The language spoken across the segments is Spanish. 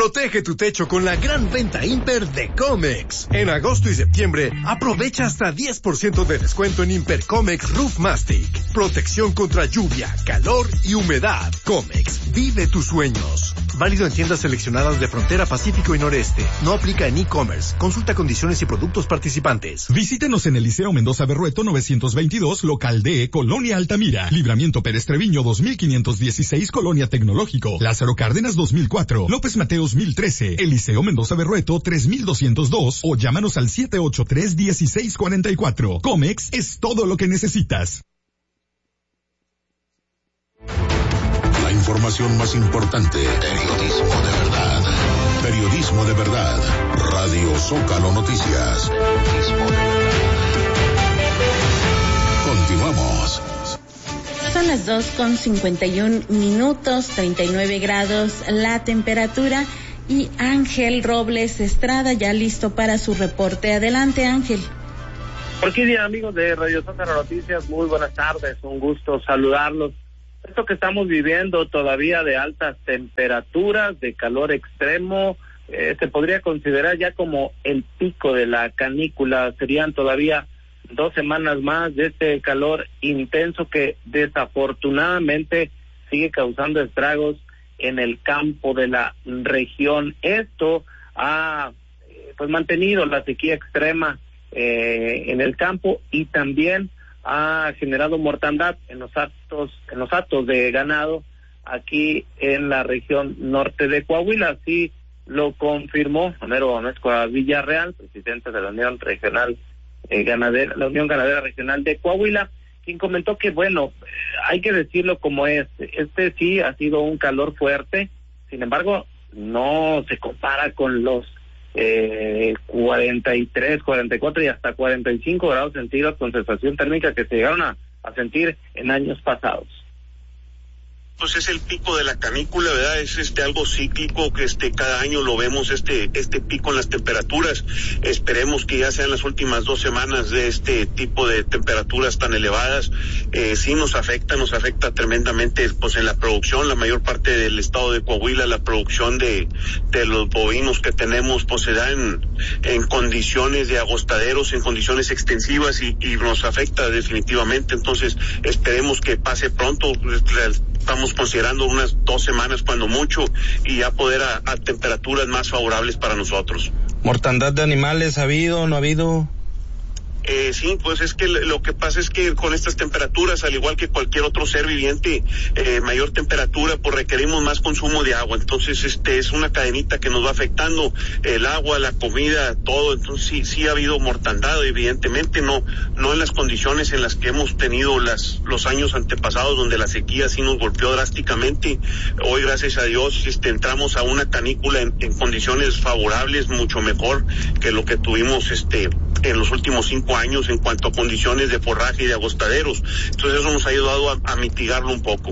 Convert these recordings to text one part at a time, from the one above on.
Protege tu techo con la gran venta Imper de Comex. En agosto y septiembre, aprovecha hasta 10% de descuento en Imper Comex Roof Mastic. Protección contra lluvia, calor y humedad. Comex, vive tus sueños. Válido en tiendas seleccionadas de Frontera Pacífico y Noreste. No aplica en e-commerce. Consulta condiciones y productos participantes. Visítenos en el Liceo Mendoza Berrueto 922, local D, Colonia Altamira. Libramiento Pérez Treviño 2516, Colonia Tecnológico. Lázaro Cárdenas 2004. López Mateos 1013. Eliseo Mendoza Berrueto 3202 o llámanos al 783-1644. Comex es todo lo que necesitas. La información más importante. Periodismo de verdad. Periodismo de verdad. Radio Zócalo Noticias. Periodismo de verdad. Continuamos. Son las 2:51, 39 grados la temperatura, y Ángel Robles Estrada ya listo para su reporte. Adelante, Ángel. Orquídea, amigos de Radio Zócalo Noticias, muy buenas tardes, un gusto saludarlos. Esto que estamos viviendo todavía de altas temperaturas, de calor extremo, se podría considerar ya como el pico de la canícula. Serían todavía 2 semanas más de este calor intenso que desafortunadamente sigue causando estragos en el campo de la región. Esto ha mantenido la sequía extrema en el campo, y también ha generado mortandad en los hatos de ganado aquí en la región norte de Coahuila. Así lo confirmó Homero Amezcua Villarreal, presidente de la Unión Regional la Unión Ganadera Regional de Coahuila, quien comentó que, hay que decirlo como es, este sí ha sido un calor fuerte, sin embargo, no se compara con los 43, 44 y hasta 45 grados centígrados con sensación térmica que se llegaron a sentir en años pasados. Pues es el pico de la canícula, ¿verdad? Es algo cíclico que cada año lo vemos, este pico en las temperaturas. Esperemos que ya sean las últimas 2 semanas de este tipo de temperaturas tan elevadas. Sí nos afecta tremendamente pues en la producción. La mayor parte del estado de Coahuila, la producción de los bovinos que tenemos pues se da en condiciones de agostaderos, en condiciones extensivas, y nos afecta definitivamente. Entonces esperemos que pase pronto. Estamos considerando unas 2 semanas cuando mucho, y ya poder a temperaturas más favorables para nosotros. ¿Mortandad de animales ha habido, no ha habido? Sí, pues es que lo que pasa es que con estas temperaturas, al igual que cualquier otro ser viviente, mayor temperatura, pues requerimos más consumo de agua. Entonces, es una cadenita que nos va afectando, el agua, la comida, todo. Entonces, sí ha habido mortandad, evidentemente, no en las condiciones en las que hemos tenido los años antepasados, donde la sequía sí nos golpeó drásticamente. Hoy, gracias a Dios, entramos a una canícula en condiciones favorables, mucho mejor que lo que tuvimos, en los últimos 5 años en cuanto a condiciones de forraje y de agostaderos. Entonces eso nos ha ayudado a mitigarlo un poco.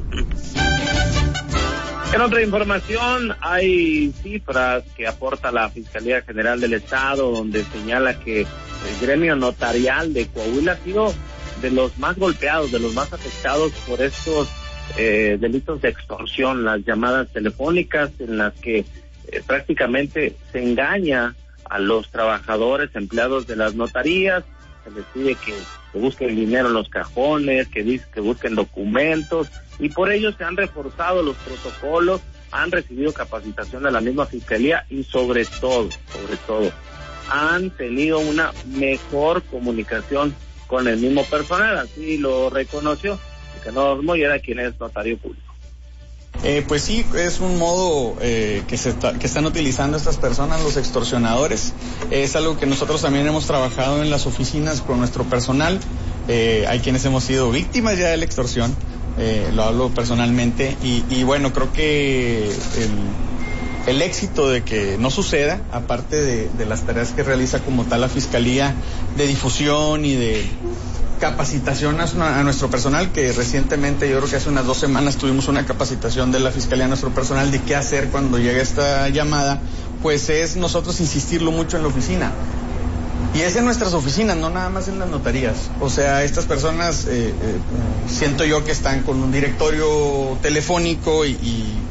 En otra información, hay cifras que aporta la Fiscalía General del Estado, donde señala que el gremio notarial de Coahuila ha sido de los más golpeados, de los más afectados por estos delitos de extorsión, las llamadas telefónicas en las que prácticamente se engaña a los trabajadores, empleados de las notarías. Se les pide que busquen dinero en los cajones, que busquen documentos, y por ello se han reforzado los protocolos, han recibido capacitación de la misma Fiscalía, y sobre todo, han tenido una mejor comunicación con el mismo personal. Así lo reconoció Nicanor Mollera, quien es notario público. Pues sí, es un modo que están utilizando estas personas, los extorsionadores. Es algo que nosotros también hemos trabajado en las oficinas con nuestro personal. Hay quienes hemos sido víctimas ya de la extorsión, lo hablo personalmente, y bueno, creo que el éxito de que no suceda, aparte de las tareas que realiza como tal la Fiscalía de difusión y de capacitación a nuestro personal, que recientemente, yo creo que hace unas 2 semanas tuvimos una capacitación de la Fiscalía a nuestro personal de qué hacer cuando llega esta llamada, pues es nosotros insistirlo mucho en la oficina. Y es en nuestras oficinas, no nada más en las notarías. O sea, estas personas siento yo que están con un directorio telefónico y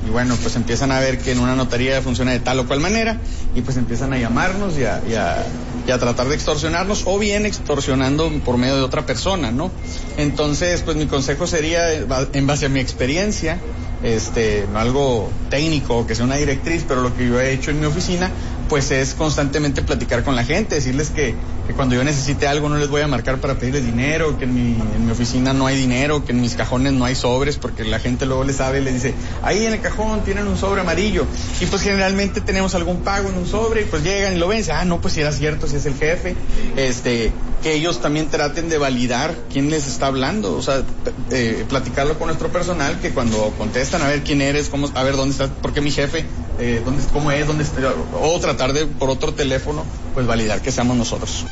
y bueno, pues empiezan a ver que en una notaría funciona de tal o cual manera, y pues empiezan a llamarnos y a tratar de extorsionarnos, o bien extorsionando por medio de otra persona, ¿no? Entonces, pues mi consejo sería, en base a mi experiencia, no algo técnico, que sea una directriz, pero lo que yo he hecho en mi oficina, pues es constantemente platicar con la gente, decirles que cuando yo necesite algo no les voy a marcar para pedirles dinero, que en mi oficina no hay dinero, que en mis cajones no hay sobres, porque la gente luego les sabe y les dice, ahí en el cajón tienen un sobre amarillo, y pues generalmente tenemos algún pago en un sobre, y pues llegan y lo ven y dicen, no, pues si era cierto, si es el jefe, que ellos también traten de validar quién les está hablando, o sea, platicarlo con nuestro personal, que cuando contestan, a ver quién eres, a ver dónde estás, por qué mi jefe, cómo es, dónde está, o tratar de por otro teléfono, pues validar que seamos nosotros.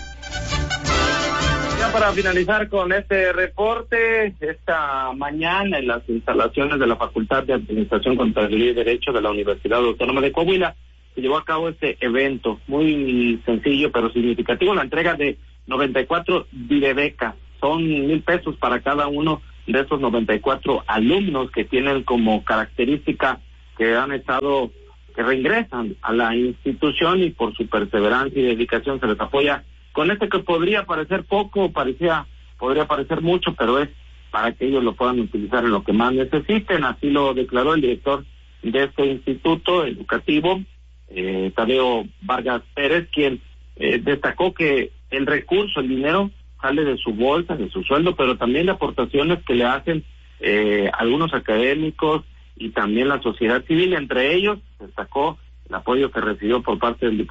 Ya para finalizar con este reporte, esta mañana en las instalaciones de la Facultad de Administración, Contaduría y Derecho de la Universidad Autónoma de Coahuila, se llevó a cabo este evento muy sencillo pero significativo, la entrega de 94 becas. Son 1,000 pesos para cada uno de esos 94 alumnos que tienen como característica que reingresan a la institución, y por su perseverancia y dedicación se les apoya con que podría parecer poco, podría parecer mucho, pero es para que ellos lo puedan utilizar en lo que más necesiten. Así lo declaró el director de este instituto educativo, Tadeo Vargas Pérez, quien destacó que el recurso, el dinero, sale de su bolsa, de su sueldo, pero también de aportaciones que le hacen algunos académicos y también la sociedad civil. Entre ellos destacó el apoyo que recibió por parte del